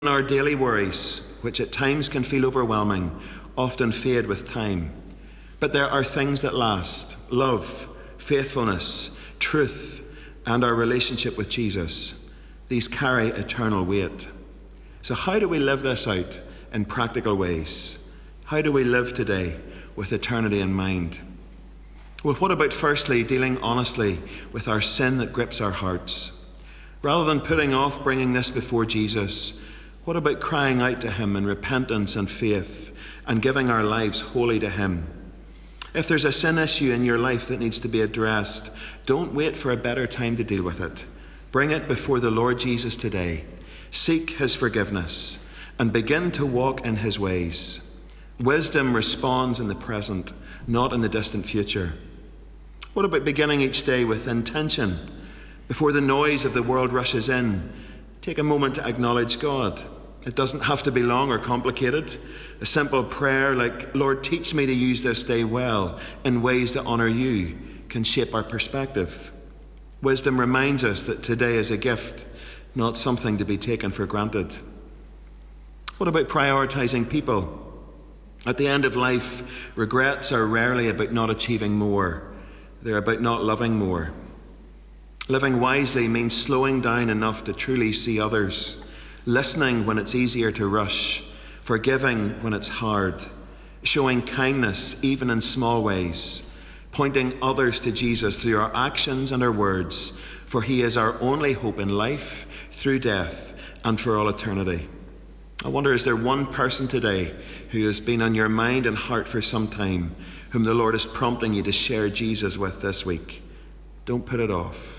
Our daily worries, which at times can feel overwhelming, often fade with time. But there are things that last: love, faithfulness, truth, and our relationship with Jesus. These carry eternal weight. So how do we live this out in practical ways? How do we live today with eternity in mind? Well, what about firstly dealing honestly with our sin that grips our hearts? Rather than putting off bringing this before Jesus, what about crying out to him in repentance and faith and giving our lives wholly to him? If there's a sin issue in your life that needs to be addressed, don't wait for a better time to deal with it. Bring it before the Lord Jesus today. Seek his forgiveness and begin to walk in his ways. Wisdom responds in the present, not in the distant future. What about beginning each day with intention? Before the noise of the world rushes in, take a moment to acknowledge God. It doesn't have to be long or complicated. A simple prayer like, "Lord, teach me to use this day well in ways that honour you," can shape our perspective. Wisdom reminds us that today is a gift, not something to be taken for granted. What about prioritising people? At the end of life, regrets are rarely about not achieving more. They're about not loving more. Living wisely means slowing down enough to truly see others, listening when it's easier to rush, forgiving when it's hard, showing kindness even in small ways, pointing others to Jesus through our actions and our words, for he is our only hope in life, through death, and for all eternity. I wonder, is there one person today who has been on your mind and heart for some time, whom the Lord is prompting you to share Jesus with this week? Don't put it off.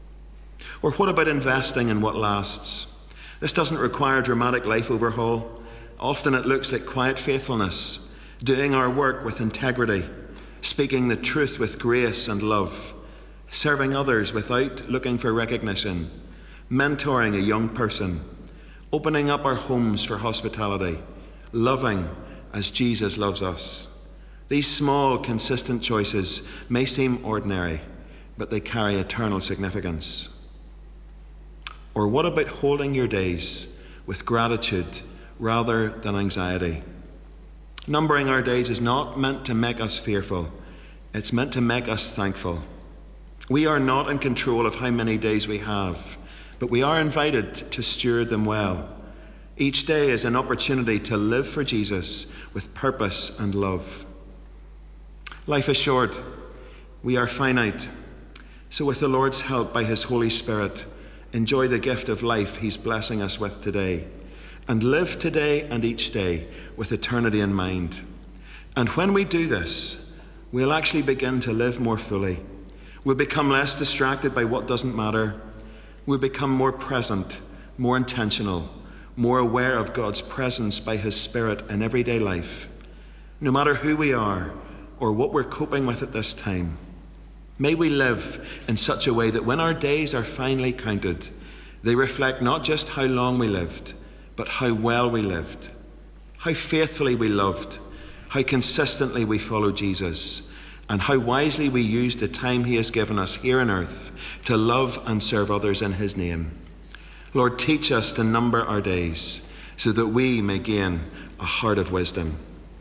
Or what about investing in what lasts? This doesn't require a dramatic life overhaul. Often it looks like quiet faithfulness, doing our work with integrity, speaking the truth with grace and love, serving others without looking for recognition, mentoring a young person, opening up our homes for hospitality, loving as Jesus loves us. These small, consistent choices may seem ordinary, but they carry eternal significance. Or what about holding your days with gratitude rather than anxiety? Numbering our days is not meant to make us fearful. It's meant to make us thankful. We are not in control of how many days we have, but we are invited to steward them well. Each day is an opportunity to live for Jesus with purpose and love. Life is short. We are finite. So with the Lord's help by his Holy Spirit, enjoy the gift of life he's blessing us with today, and live today and each day with eternity in mind. And when we do this, we'll actually begin to live more fully. We'll become less distracted by what doesn't matter. We'll become more present, more intentional, more aware of God's presence by his Spirit in everyday life. No matter who we are or what we're coping with at this time, may we live in such a way that when our days are finally counted, they reflect not just how long we lived, but how well we lived, how faithfully we loved, how consistently we followed Jesus, and how wisely we used the time he has given us here on earth to love and serve others in his name. Lord, teach us to number our days so that we may gain a heart of wisdom.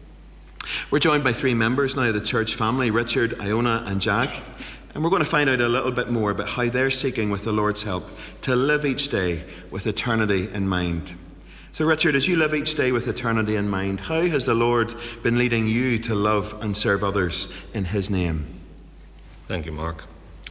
We're joined by three members now of the church family, Richard, Iona and Jack, and we're going to find out a little bit more about how they're seeking with the Lord's help to live each day with eternity in mind. So Richard, as you live each day with eternity in mind, how has the Lord been leading you to love and serve others in his name? Thank you, Mark.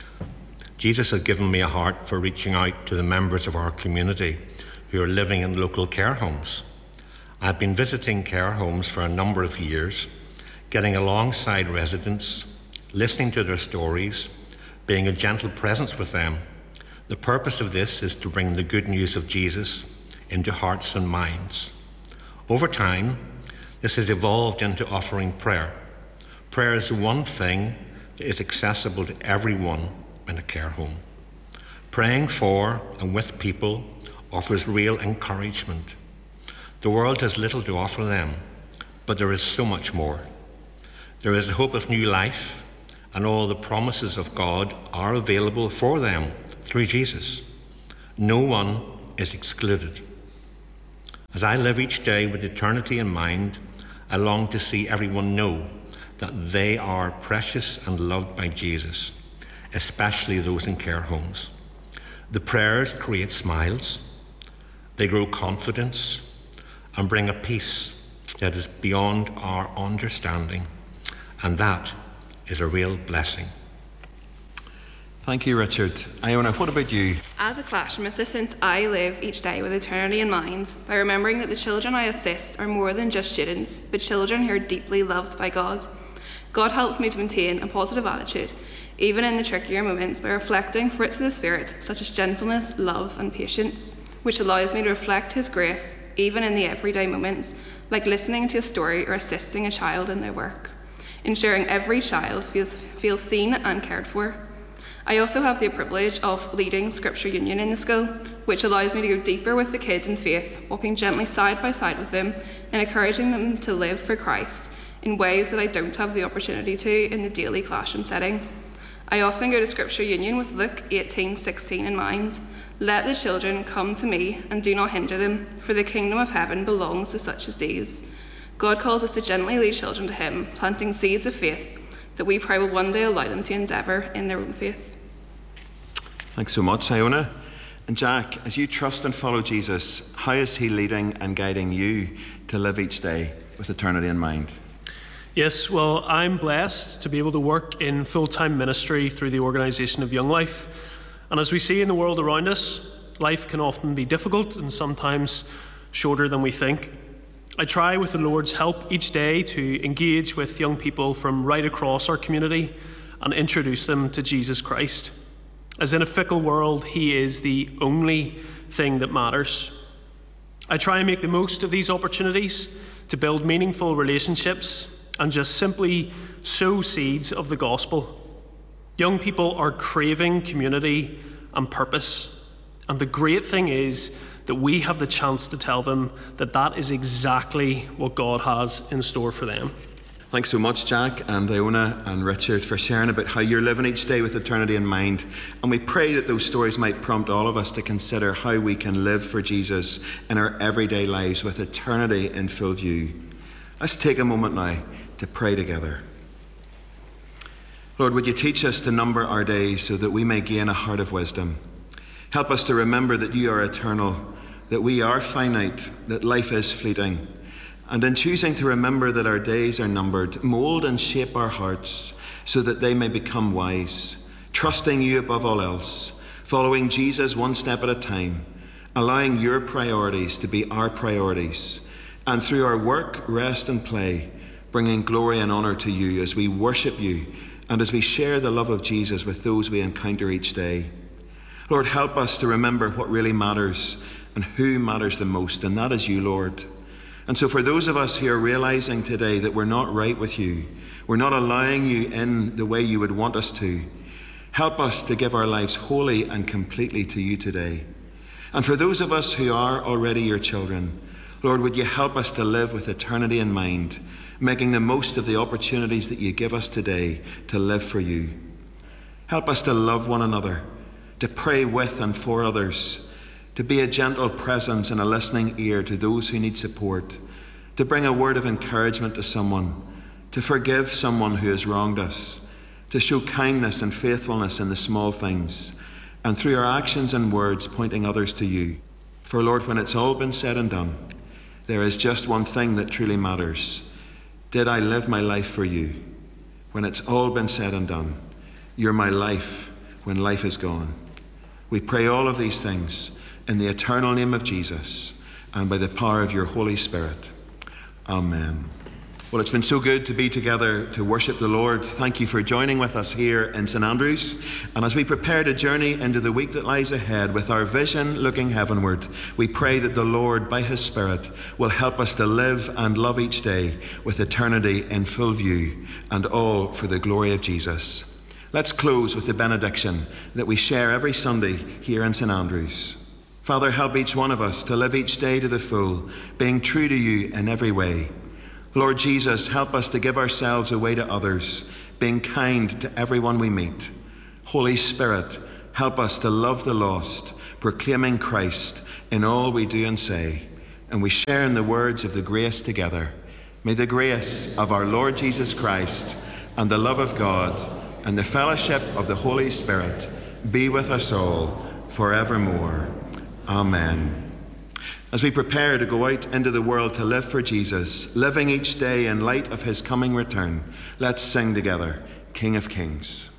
Jesus has given me a heart for reaching out to the members of our community who are living in local care homes. I've been visiting care homes for a number of years, getting alongside residents, listening to their stories, being a gentle presence with them. The purpose of this is to bring the good news of Jesus into hearts and minds. Over time, this has evolved into offering prayer. Prayer is the one thing that is accessible to everyone in a care home. Praying for and with people offers real encouragement. The world has little to offer them, but there is so much more. There is a hope of new life, and all the promises of God are available for them through Jesus. No one is excluded. As I live each day with eternity in mind, I long to see everyone know that they are precious and loved by Jesus, especially those in care homes. The prayers create smiles, they grow confidence, and bring a peace that is beyond our understanding, and that is a real blessing. Thank you, Richard. Iona, what about you? As a classroom assistant, I live each day with eternity in mind by remembering that the children I assist are more than just students, but children who are deeply loved by God. God helps me to maintain a positive attitude, even in the trickier moments, by reflecting fruits of the Spirit, such as gentleness, love, and patience, which allows me to reflect His grace, even in the everyday moments, like listening to a story or assisting a child in their work, ensuring every child feels seen and cared for. I also have the privilege of leading Scripture Union in the school, which allows me to go deeper with the kids in faith, walking gently side by side with them and encouraging them to live for Christ in ways that I don't have the opportunity to in the daily classroom setting. I often go to Scripture Union with Luke 18:16 in mind. Let the children come to me and do not hinder them, for the kingdom of heaven belongs to such as these. God calls us to gently lead children to Him, planting seeds of faith that we pray will one day allow them to endeavour in their own faith. Thanks so much, Iona. And Jack, as you trust and follow Jesus, how is He leading and guiding you to live each day with eternity in mind? Yes, well, I'm blessed to be able to work in full-time ministry through the organisation of Young Life. And as we see in the world around us, life can often be difficult and sometimes shorter than we think. I try, with the Lord's help, each day to engage with young people from right across our community and introduce them to Jesus Christ. As in a fickle world, He is the only thing that matters. I try and make the most of these opportunities to build meaningful relationships and just simply sow seeds of the gospel. Young people are craving community and purpose, and the great thing is that we have the chance to tell them that that is exactly what God has in store for them. Thanks so much, Jack and Iona and Richard, for sharing about how you're living each day with eternity in mind. And we pray that those stories might prompt all of us to consider how we can live for Jesus in our everyday lives with eternity in full view. Let's take a moment now to pray together. Lord, would you teach us to number our days so that we may gain a heart of wisdom? Help us to remember that you are eternal, that we are finite, that life is fleeting. And in choosing to remember that our days are numbered, mould and shape our hearts so that they may become wise, trusting you above all else, following Jesus one step at a time, allowing your priorities to be our priorities, and through our work, rest and play, bringing glory and honour to you as we worship you and as we share the love of Jesus with those we encounter each day. Lord, help us to remember what really matters and who matters the most, and that is you, Lord. And so for those of us who are realizing today that we're not right with you, we're not allowing you in the way you would want us to, help us to give our lives wholly and completely to you today. And for those of us who are already your children, Lord, would you help us to live with eternity in mind, making the most of the opportunities that you give us today to live for you. Help us to love one another, to pray with and for others, to be a gentle presence and a listening ear to those who need support, to bring a word of encouragement to someone, to forgive someone who has wronged us, to show kindness and faithfulness in the small things, and through our actions and words pointing others to you. For Lord, when it's all been said and done, there is just one thing that truly matters. Did I live my life for you? When it's all been said and done, you're my life when life is gone. We pray all of these things in the eternal name of Jesus and by the power of your Holy Spirit. Amen. Well, it's been so good to be together to worship the Lord. Thank you for joining with us here in St Andrews. And as we prepare to journey into the week that lies ahead with our vision looking heavenward, we pray that the Lord, by his Spirit, will help us to live and love each day with eternity in full view, and all for the glory of Jesus. Let's close with the benediction that we share every Sunday here in St Andrews. Father, help each one of us to live each day to the full, being true to you in every way. Lord Jesus, help us to give ourselves away to others, being kind to everyone we meet. Holy Spirit, help us to love the lost, proclaiming Christ in all we do and say. and we share in the words of the grace together. May the grace of our Lord Jesus Christ and the love of God and the fellowship of the Holy Spirit be with us all forevermore. Amen. As we prepare to go out into the world to live for Jesus, living each day in light of his coming return, let's sing together, King of Kings.